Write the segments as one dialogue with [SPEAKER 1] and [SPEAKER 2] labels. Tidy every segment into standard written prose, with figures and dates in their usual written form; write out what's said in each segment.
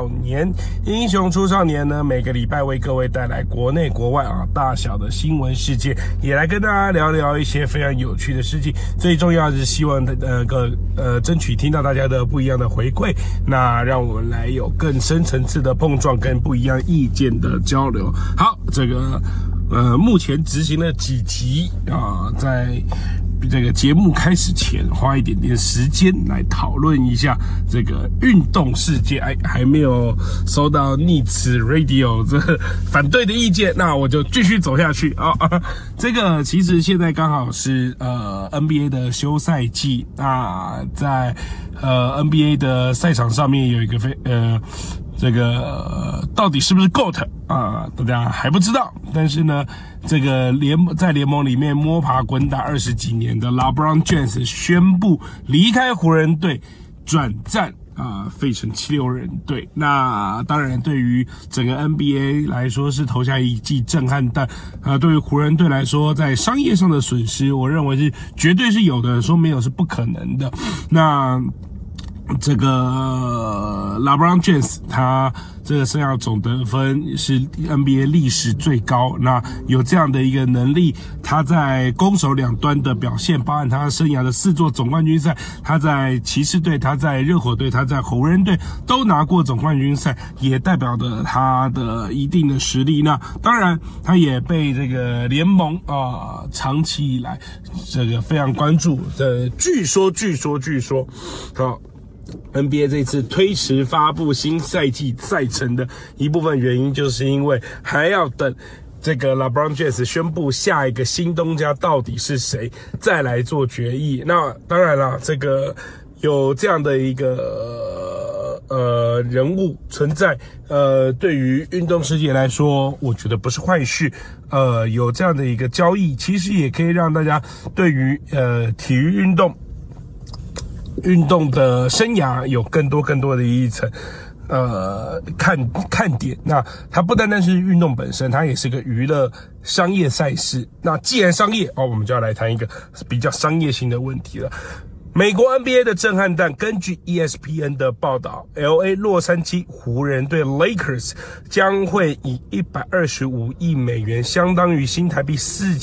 [SPEAKER 1] 少年，英雄出少年呢，每个礼拜为各位带来国内国外大小的新闻事件，也来跟大家聊聊一些非常有趣的事情。最重要的是希望争取听到大家的不一样的回馈，那让我们来有更深层次的碰撞跟不一样意见的交流。好，目前执行了几集在这个节目开始前，花一点点时间来讨论一下这个运动世界。还没有收到逆此 Radio 这反对的意见，那我就继续走下去这个其实现在刚好是NBA 的休赛季，那在NBA 的赛场上面有一个这个到底是不是 GOAT 大家还不知道。但是呢，这个在联盟里面摸爬滚打20几年的 LeBron James 宣布离开湖人队，转战费城76人队。那当然对于整个 NBA 来说是投下一记震撼弹，对于湖人队来说在商业上的损失，我认为是绝对是有的，说没有是不可能的。那这个 LeBron James 他这个生涯总得分是 NBA 历史最高，那有这样的一个能力，他在攻守两端的表现，包含他生涯的4座总冠军赛，他在骑士队，他在热火队，他在湖人队都拿过总冠军赛，也代表着他的一定的实力。那当然他也被这个联盟长期以来这个非常关注。据说好NBA 这次推迟发布新赛季赛程的一部分原因，就是因为还要等这个 LeBron James 宣布下一个新东家到底是谁，再来做决议。那当然啦，这个有这样的一个人物存在，对于运动世界来说，我觉得不是坏事。有这样的一个交易，其实也可以让大家对于体育运动的生涯有更多的一层看点。那它不单单是运动本身，它也是个娱乐商业赛事。那既然商业我们就要来谈一个比较商业性的问题了。美国 NBA 的震撼弹，根据 ESPN 的报道， LA 洛杉矶湖人队 Lakers 将会以125亿美元，相当于新台币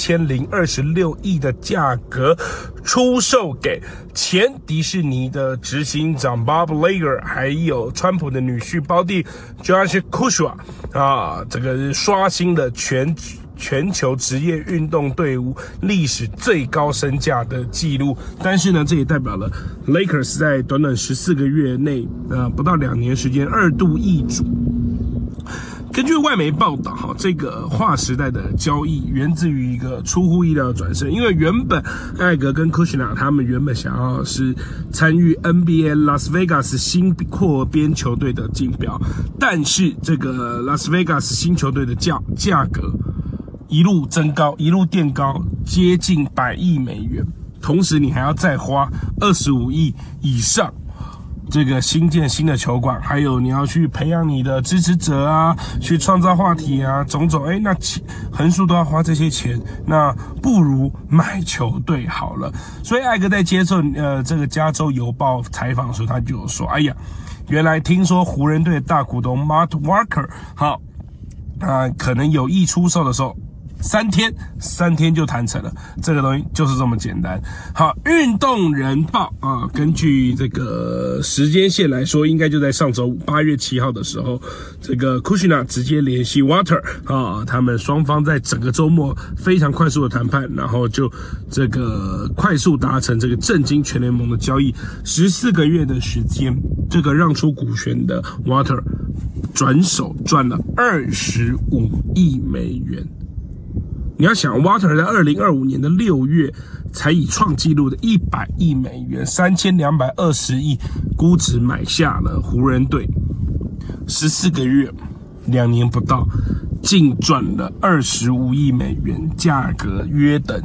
[SPEAKER 1] 4026亿的价格出售给前迪士尼的执行长 Bob Iger， 还有川普的女婿胞弟 Josh Kushner 这个刷新了全球职业运动队伍历史最高身价的记录。但是呢，这也代表了 Lakers 在短短14个月内不到2年时间2度易主。根据外媒报道，这个划时代的交易源自于一个出乎意料的转身。因为原本艾格跟库什纳他们原本想要是参与 NBA 拉斯维加斯新扩编球队的竞标，但是这个拉斯维加斯新球队的价格一路增高，一路垫高，接近100亿美元。同时你还要再花25亿以上，这个新建新的球馆，还有你要去培养你的支持者去创造话题种种，那横竖都要花这些钱，那不如买球队好了。所以艾格在接受这个加州邮报采访的时候，他就有说，原来听说湖人队的大股东 Mark Walker 可能有意出售的时候，3天就谈成了，这个东西就是这么简单。好，运动人报根据这个时间线来说，应该就在上周8月7号的时候，这个 Kushner 直接联系 Water 他们双方在整个周末非常快速的谈判，然后就这个快速达成这个震惊全联盟的交易。14个月的时间，这个让出股权的 Water 转手赚了25亿美元。你要想 Water 在2025年的6月才以创纪录的100亿美元，3220亿估值买下了湖人队，14个月2年不到，净赚了25亿美元，价格约等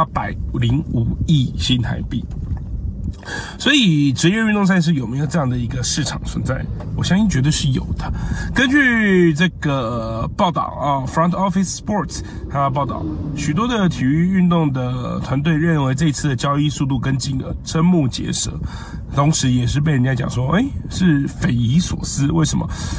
[SPEAKER 1] 805亿新台币。所以职业运动赛事有没有这样的一个市场存在？我相信绝对是有的。根据这个报道Front Office Sports 它报道，许多的体育运动的团队认为这次的交易速度跟金额瞠目结舌，同时也是被人家讲说，是匪夷所思。为什么？